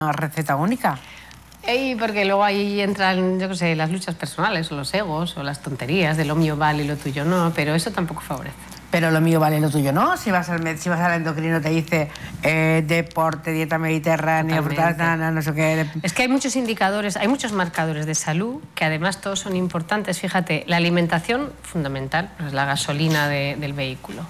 receta única. Y porque luego ahí entran, yo qué sé, las luchas personales o los egos o las tonterías de lo mío vale y lo tuyo no, pero eso tampoco favorece. Pero lo mío vale, lo tuyo no. Si vas al endocrino te dice deporte, dieta mediterránea, frutas, no sé qué. Es que hay muchos indicadores, hay muchos marcadores de salud que además todos son importantes. Fíjate, la alimentación, fundamental, pues la gasolina del vehículo.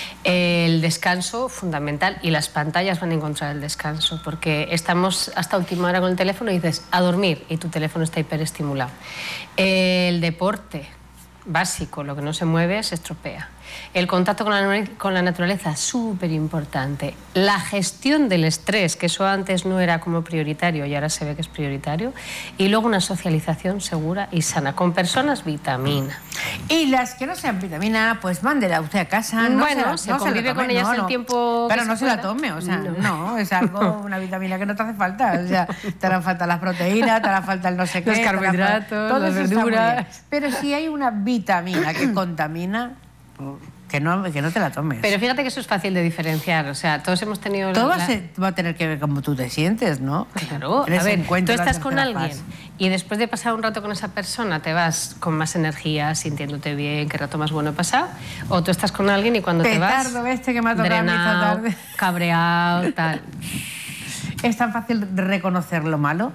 El descanso, fundamental, y las pantallas van a encontrar el descanso, porque estamos hasta última hora con el teléfono y dices a dormir y tu teléfono está hiperestimulado. El deporte básico, lo que no se mueve se estropea. El contacto con la naturaleza, súper importante. La gestión del estrés, que eso antes no era como prioritario y ahora se ve que es prioritario. Y luego una socialización segura y sana, con personas vitamina. Y las que no sean vitamina, pues mándela usted a casa. Bueno, se convive con ellas el tiempo. Pero no se la tome, o sea, no, es algo, una vitamina que no te hace falta. O sea, te harán falta las proteínas, te harán falta el no sé qué. Los carbohidratos, las verduras. Pero si hay una vitamina que contamina, que no te la tomes. Pero fíjate que eso es fácil de diferenciar, o sea, todos hemos tenido... Todo va a tener que ver cómo tú te sientes, ¿no? Claro, a ver, tú estás con alguien y después de pasar un rato con esa persona te vas con más energía, sintiéndote bien, qué rato más bueno he pasado, o tú estás con alguien y cuando te vas... Petardo este que me ha tocado a mí esta tarde. Cabreado, tal... Es tan fácil reconocer lo malo,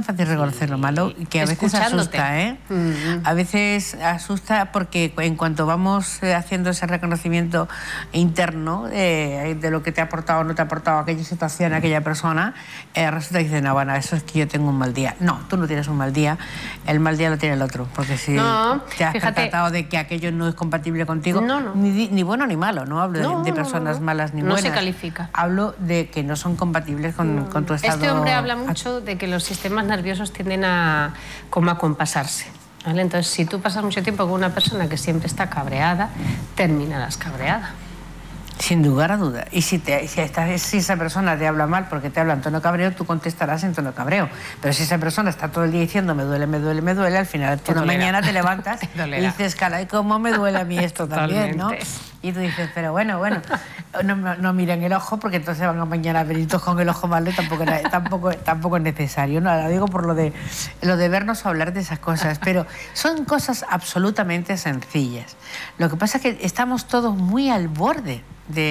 que a veces asusta, ¿eh? A veces asusta porque en cuanto vamos haciendo ese reconocimiento interno de lo que te ha aportado o no te ha aportado aquella situación, aquella persona, resulta que dices, no, bueno, eso es que yo tengo un mal día. No, tú no tienes un mal día, el mal día lo tiene el otro, porque si te has percatado de que aquello no es compatible contigo, ni bueno ni malo, no hablo de personas malas ni buenas. No se califica. Hablo de que no son compatibles con tu estado. Este hombre habla mucho de que los sistemas nerviosos tienden a compasarse, ¿vale? Entonces, si tú pasas mucho tiempo con una persona que siempre está cabreada, terminarás cabreada. Sin lugar a duda. Y si esa persona te habla mal porque te habla en tono cabreo, tú contestarás en tono cabreo. Pero si esa persona está todo el día diciendo me duele, me duele, me duele, al final por la mañana te levantas y dices, caray, ¿cómo me duele a mí esto también, ¿no? Y tú dices, pero bueno, no miren el ojo porque entonces van a mañana a venir todos con el ojo malo y tampoco es necesario, ¿no? Ahora digo por lo de vernos hablar de esas cosas, pero son cosas absolutamente sencillas. Lo que pasa es que estamos todos muy al borde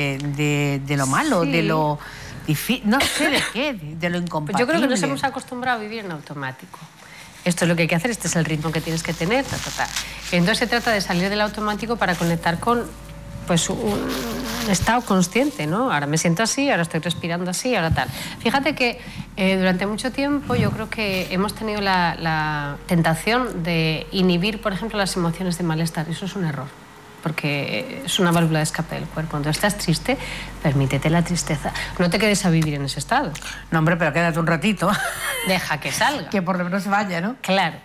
de lo malo, de lo difícil, no sé de qué, de lo incompatible. Pues yo creo que nos hemos acostumbrado a vivir en automático. Esto es lo que hay que hacer, este es el ritmo que tienes que tener, Entonces se trata de salir del automático para conectar con pues un estado consciente, ¿no? Ahora me siento así, ahora estoy respirando así, ahora tal. Fíjate que durante mucho tiempo yo creo que hemos tenido la tentación de inhibir, por ejemplo, las emociones de malestar. Eso es un error, porque es una válvula de escape del cuerpo. Cuando estás triste, permítete la tristeza. No te quedes a vivir en ese estado. No, hombre, pero quédate un ratito. Deja que salga. Que por lo menos se vaya, ¿no? Claro.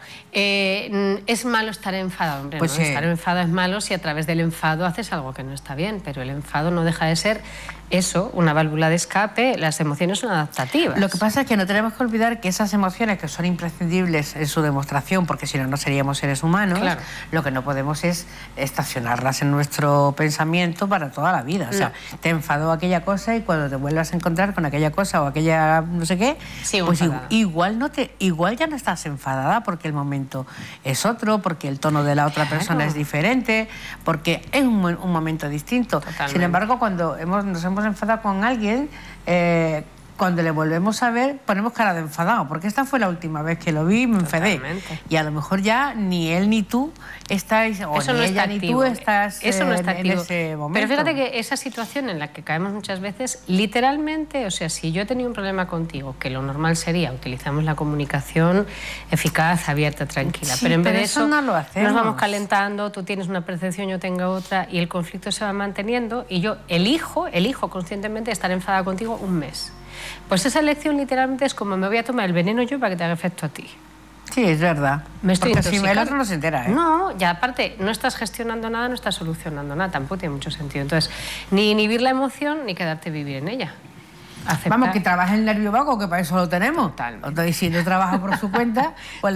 Es malo estar enfadado, hombre, pues ¿no? sí. Estar enfadado es malo si a través del enfado haces algo que no está bien, pero el enfado no deja de ser eso, una válvula de escape. Las emociones son adaptativas. Lo que pasa es que no tenemos que olvidar que esas emociones que son imprescindibles en su demostración, porque si no, no seríamos seres humanos, claro, lo que no podemos es estacionarlas en nuestro pensamiento para toda la vida. O sea, te enfadó aquella cosa y cuando te vuelvas a encontrar con aquella cosa o aquella no sé qué, pues igual ya no estás enfadada porque el momento es otro, porque el tono de la otra persona es diferente, porque es un momento distinto. Totalmente. Sin embargo, cuando nos hemos enfadado con alguien, cuando le volvemos a ver, ponemos cara de enfadado, porque esta fue la última vez que lo vi y me enfadé. Totalmente. Y a lo mejor ya ni él ni tú estáis, o eso ni no ella ni tú estás eso no está en ese momento. Pero fíjate que esa situación en la que caemos muchas veces, literalmente, o sea, si yo he tenido un problema contigo, que lo normal sería, utilizamos la comunicación eficaz, abierta, tranquila, sí, pero en vez de eso no lo hacemos. Nos vamos calentando, tú tienes una percepción, yo tengo otra, y el conflicto se va manteniendo, y yo elijo conscientemente estar enfadada contigo un mes. Pues esa elección literalmente es como me voy a tomar el veneno yo para que te haga efecto a ti. Sí, es verdad. Porque si el otro no se entera, ¿eh? No, ya aparte, no estás gestionando nada, no estás solucionando nada, tampoco tiene mucho sentido. Entonces, ni inhibir la emoción, ni quedarte vivir en ella. Aceptar. Vamos, que trabaja el nervio vago, que para eso lo tenemos. Totalmente. Y si no trabaja por su cuenta, pues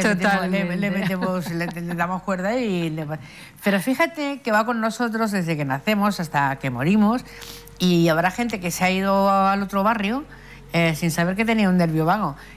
le damos cuerda y Pero fíjate que va con nosotros desde que nacemos hasta que morimos, y habrá gente que se ha ido al otro barrio sin saber que tenía un nervio vago.